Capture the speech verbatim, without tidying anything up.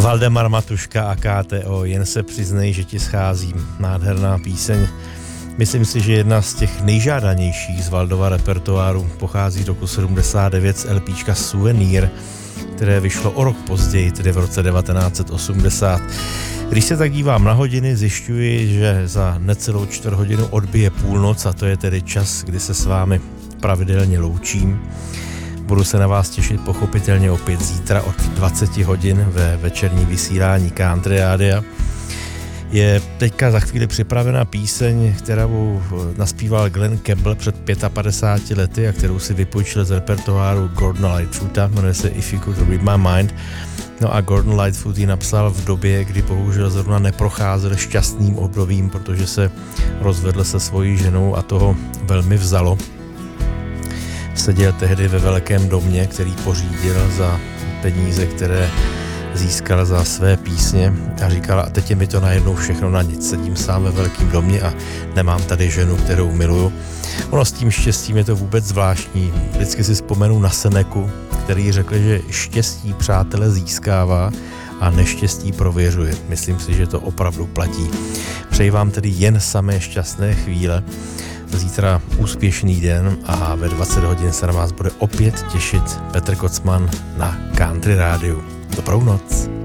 Valdemar Matuška a K T O, jen se přiznej, že ti scházím. Nádherná píseň. Myslím si, že jedna z těch nejžádanějších z Valdova repertoáru pochází z roku sedmdesát devět z LPčka Souvenir, které vyšlo o rok později, tedy v roce devatenáct set osmdesát. Když se tak dívám na hodiny, zjišťuji, že za necelou čtvrt hodinu odbije půlnoc a to je tedy čas, kdy se s vámi pravidelně loučím. Budu se na vás těšit pochopitelně opět zítra od dvacet hodin ve večerní vysílání Country Rádia. Je teďka za chvíli připravena píseň, kterou naspíval Glenn Campbell před padesát pěti lety a kterou si vypůjčil z repertoáru Gordona Lightfoota, jmenuje se If You Could Read My Mind. No a Gordon Lightfoot ji napsal v době, kdy bohužel zrovna neprocházel šťastným obdobím, protože se rozvedl se svojí ženou a toho velmi vzalo. Seděl tehdy ve velkém domě, který pořídil za peníze, které získal za své písně a říkal, a teď je mi to najednou všechno na nic. Sedím sám ve velkém domě a nemám tady ženu, kterou miluju. Ono s tím štěstím je to vůbec zvláštní. Vždycky si vzpomenu na Seneku, který řekl, že štěstí přátele získává a neštěstí prověřuje. Myslím si, že to opravdu platí. Přeji vám tedy jen samé šťastné chvíle. Zítra úspěšný den a ve dvacet hodin se na vás bude opět těšit Petr Kocman na Country Rádiu. Dobrou noc.